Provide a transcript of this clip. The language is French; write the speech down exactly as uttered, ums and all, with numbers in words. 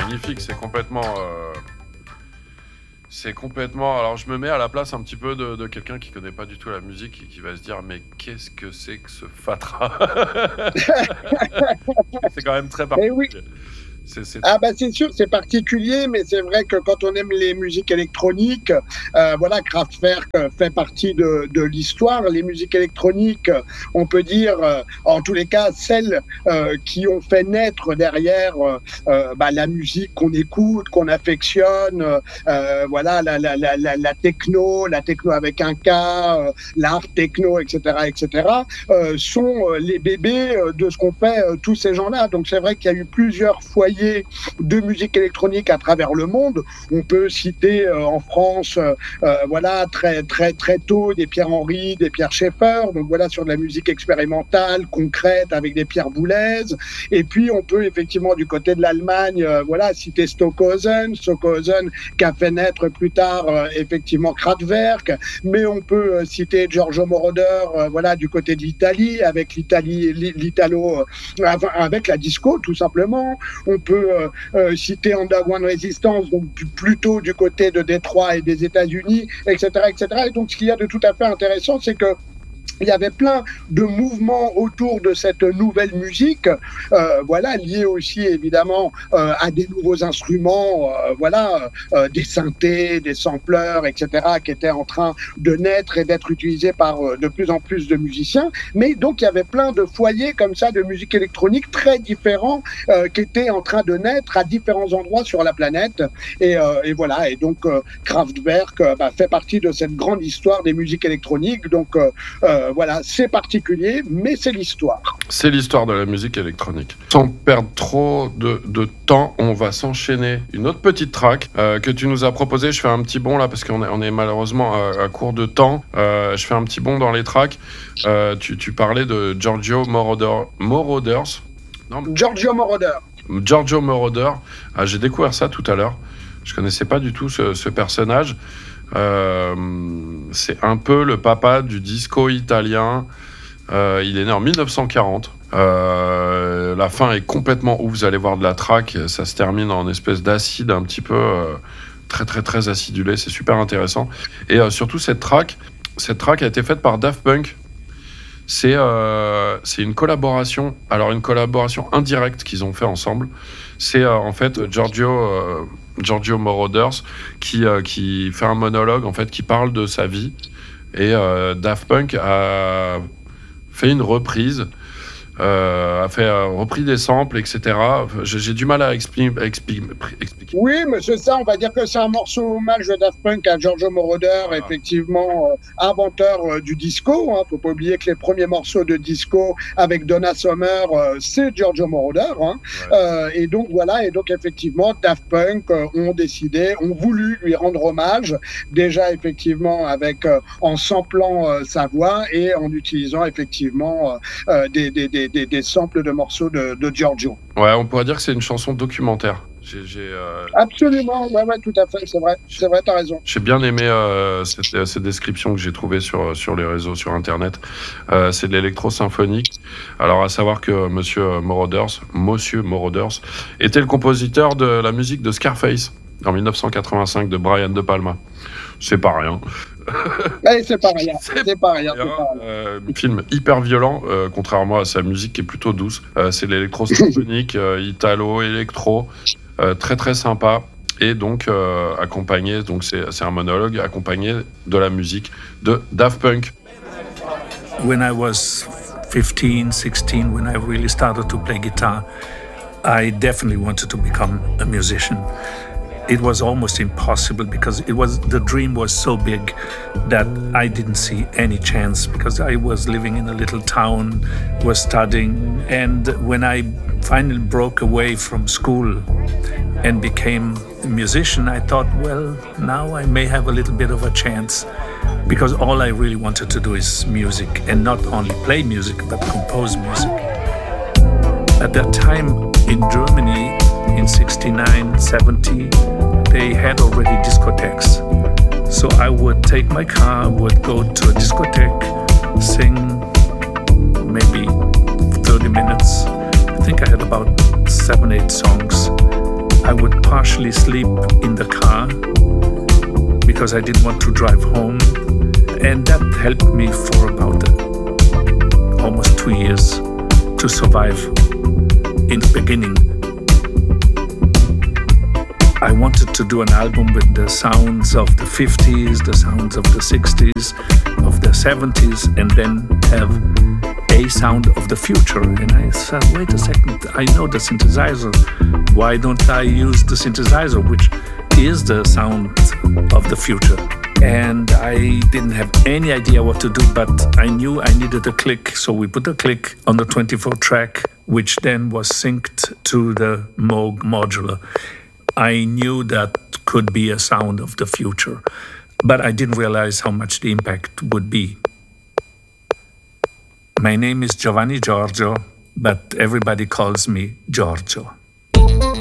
magnifique, c'est complètement... Euh... C'est complètement... Alors, je me mets à la place un petit peu de, de quelqu'un qui connaît pas du tout la musique et qui va se dire « Mais qu'est-ce que c'est que ce fatras ?» C'est quand même très particulier. Oui. C'est, c'est... Ah bah c'est sûr, c'est particulier, mais c'est vrai que quand on aime les musiques électroniques, euh, voilà, Kraftwerk fait partie de, de l'histoire. Les musiques électroniques, on peut dire, euh, en tous les cas, celles euh, qui ont fait naître derrière euh, bah, la musique qu'on écoute, qu'on affectionne, euh, voilà, la, la, la, la, la techno, la techno avec un K, euh, l'art techno, et cetera, et cetera, euh, sont les bébés de ce qu'ont fait euh, tous ces gens-là. Donc c'est vrai qu'il y a eu plusieurs foyers de musique électronique à travers le monde. On peut citer euh, en France, euh, voilà, très très très tôt des Pierre Henry, des Pierre Schaeffer. Donc voilà, sur de la musique expérimentale, concrète, avec des Pierre Boulez. Et puis on peut effectivement du côté de l'Allemagne, euh, voilà, citer Stockhausen, Stockhausen qui a fait naître plus tard euh, effectivement Kraftwerk. Mais on peut euh, citer Giorgio Moroder, euh, voilà, du côté de l'Italie, avec l'Italie, l'Italo, euh, avec la disco tout simplement. On peut euh, euh, citer Underground Resistance, donc plutôt du côté de Détroit et des États-Unis, et cetera, et cetera. Et donc, ce qu'il y a de tout à fait intéressant, c'est que il y avait plein de mouvements autour de cette nouvelle musique, euh, voilà, liés aussi évidemment euh, à des nouveaux instruments, euh, voilà, euh, des synthés, des sampleurs, et cetera, qui étaient en train de naître et d'être utilisés par euh, de plus en plus de musiciens. Mais donc il y avait plein de foyers comme ça de musique électronique très différents euh, qui étaient en train de naître à différents endroits sur la planète. Et, euh, et voilà, et donc euh, Kraftwerk euh, bah, fait partie de cette grande histoire des musiques électroniques. Donc euh, euh, voilà, c'est particulier, mais c'est l'histoire. C'est l'histoire de la musique électronique. Sans perdre trop de, de temps, on va s'enchaîner une autre petite track euh, que tu nous as proposée. Je fais un petit bond là parce qu'on est, on est malheureusement à, à court de temps. Euh, je fais un petit bond dans les tracks. Euh, tu, tu parlais de Giorgio Moroder, Moroders. Non, Giorgio Moroder. Giorgio Moroder. Ah, j'ai découvert ça tout à l'heure. Je connaissais pas du tout ce, ce personnage. Euh, c'est un peu le papa du disco italien. Euh, il est né en dix-neuf cent quarante. Euh, la fin est complètement ouf. Vous allez voir de la track. Ça se termine en espèce d'acide un petit peu euh, très très très acidulé. C'est super intéressant. Et euh, surtout cette track, cette track a été faite par Daft Punk. C'est, euh, c'est une collaboration. Alors une collaboration indirecte qu'ils ont fait ensemble. C'est euh, en fait Giorgio euh, Giorgio Moroders qui, euh, qui fait un monologue en fait qui parle de sa vie et euh, Daft Punk a fait une reprise euh, a fait euh, repris des samples, et cetera. J'ai, j'ai du mal à expliquer, expliquer, expliquer. Oui, mais c'est ça, on va dire que c'est un morceau hommage de Daft Punk à Giorgio Moroder, ah. effectivement euh, inventeur euh, du disco. Hein. Faut pas oublier que les premiers morceaux de disco avec Donna Summer, euh, c'est Giorgio Moroder. Hein. Ouais. Euh, et donc voilà, et donc effectivement, Daft Punk euh, ont décidé, ont voulu lui rendre hommage, déjà effectivement avec euh, en samplant euh, sa voix et en utilisant effectivement euh, des, des, des Des, des samples de morceaux de, de Giorgio. Ouais, on pourrait dire que c'est une chanson documentaire. J'ai, j'ai, euh... Absolument, ouais, ouais, tout à fait, c'est vrai, c'est vrai, t'as raison. J'ai bien aimé euh, cette, cette description que j'ai trouvée sur, sur les réseaux, sur Internet. Euh, c'est de l'électro-symphonique. Alors, à savoir que Monsieur Moroders, Monsieur Moroders, était le compositeur de la musique de Scarface en dix-neuf cent quatre-vingt-cinq de Brian De Palma. C'est pas rien. Ouais, c'est pas rien. C'est, c'est pas rien. C'est pas rien. Euh, film hyper violent, euh, contrairement à sa musique qui est plutôt douce. Euh, c'est l'électro-symphonique, euh, italo, électro, euh, très très sympa. Et donc euh, accompagné, donc c'est, c'est un monologue accompagné de la musique de Daft Punk. When I was fifteen, sixteen, when I really started to play guitar, I definitely wanted to become a musician. It was almost impossible because it was the dream was so big that I didn't see any chance because I was living in a little town, was studying, and when I finally broke away from school and became a musician, I thought, well, now I may have a little bit of a chance because all I really wanted to do is music and not only play music but compose music. At that time in Germany, in sixty-nine, seventy, they had already discotheques. So I would take my car, would go to a discotheque, sing maybe thirty minutes. I think I had about seven, eight songs. I would partially sleep in the car because I didn't want to drive home. And that helped me for about uh, almost two years to survive in the beginning. I wanted to do an album with the sounds of the fifties, the sounds of the sixties, of the seventies, and then have a sound of the future. And I said, wait a second, I know the synthesizer. Why don't I use the synthesizer, which is the sound of the future? And I didn't have any idea what to do, but I knew I needed a click. So we put a click on the twenty-four track, which then was synced to the Moog modular. I knew that could be a sound of the future, but I didn't realize how much the impact would be. My name is Giovanni Giorgio, but everybody calls me Giorgio.